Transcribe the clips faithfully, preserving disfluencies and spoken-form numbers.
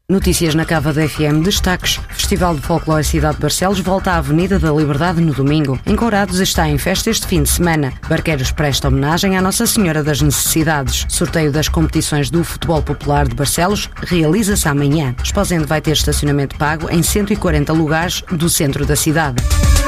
Notícias na Cava da F M. Destaques. Festival de Folclore Cidade de Barcelos volta à Avenida da Liberdade no domingo. Em Courados está em festa este fim de semana. Barqueiros presta homenagem à Nossa Senhora das Necessidades. Sorteio das competições do Futebol Popular de Barcelos realiza-se amanhã. Esposende vai ter estacionamento pago em cento e quarenta lugares do centro da cidade.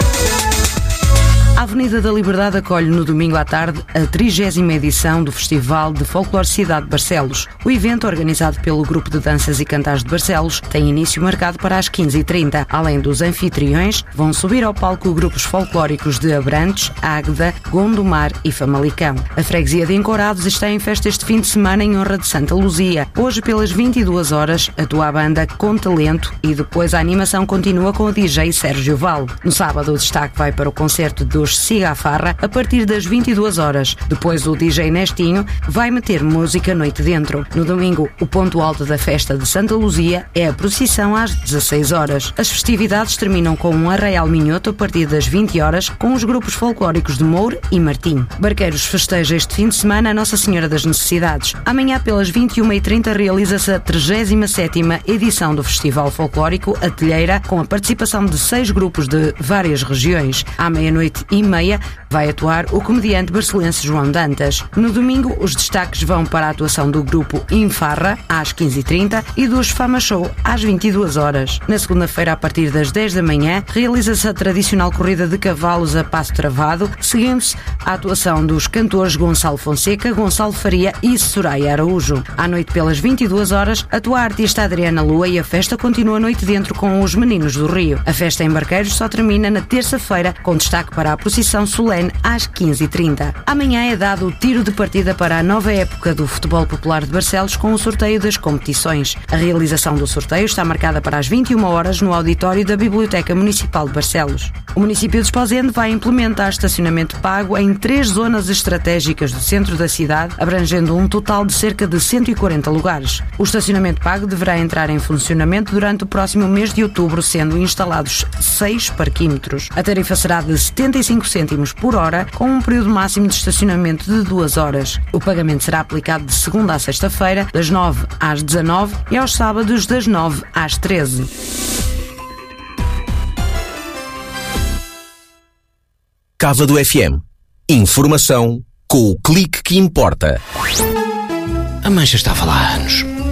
A Avenida da Liberdade acolhe no domingo à tarde a trigésima edição do Festival de Folclore Cidade de Barcelos. O evento, organizado pelo Grupo de Danças e Cantares de Barcelos, tem início marcado para as quinze e trinta. Além dos anfitriões, vão subir ao palco grupos folclóricos de Abrantes, Águeda, Gondomar e Famalicão. A freguesia de Encourados está em festa este fim de semana em honra de Santa Luzia. Hoje, pelas vinte e duas horas, atua a banda Com Talento e depois a animação continua com o D J Sérgio Val. No sábado, o destaque vai para o concerto dos Siga a Farra a partir das vinte e duas horas. Depois o D J Nestinho vai meter música noite dentro. No domingo, o ponto alto da festa de Santa Luzia é a procissão às dezasseis horas. As festividades terminam com um arraial minhoto a partir das vinte horas com os grupos folclóricos de Moura e Martim. Barqueiros festeja este fim de semana a Nossa Senhora das Necessidades. Amanhã, pelas vinte e uma e trinta, realiza-se a trigésima sétima edição do Festival Folclórico Atelheira, com a participação de seis grupos de várias regiões. À meia-noite e meia vai atuar o comediante barcelense João Dantas. No domingo, os destaques vão para a atuação do grupo Infarra, às quinze e trinta, e dos Fama Show, às vinte e duas horas. Na segunda-feira, a partir das dez da manhã, realiza-se a tradicional corrida de cavalos a passo travado, seguindo-se a atuação dos cantores Gonçalo Fonseca, Gonçalo Faria e Soraya Araújo. À noite, pelas vinte e duas horas, atua a artista Adriana Lua e a festa continua a noite dentro com os Meninos do Rio. A festa em Barqueiros só termina na terça-feira, com destaque para a procissão solene às quinze e trinta. Amanhã é dado o tiro de partida para a nova época do Futebol Popular de Barcelos com o sorteio das competições. A realização do sorteio está marcada para as vinte e uma horas no auditório da Biblioteca Municipal de Barcelos. O município de Esposende vai implementar estacionamento pago em três zonas estratégicas do centro da cidade, abrangendo um total de cerca de cento e quarenta lugares. O estacionamento pago deverá entrar em funcionamento durante o próximo mês de outubro, sendo instalados seis parquímetros. A tarifa será de setenta e cinco cêntimos por hora, com um período máximo de estacionamento de duas horas. O pagamento será aplicado de segunda a sexta-feira, das nove às dezanove e aos sábados das nove às treze. Cava do F M. Informação com o clique que importa. A Mancha estava lá há anos.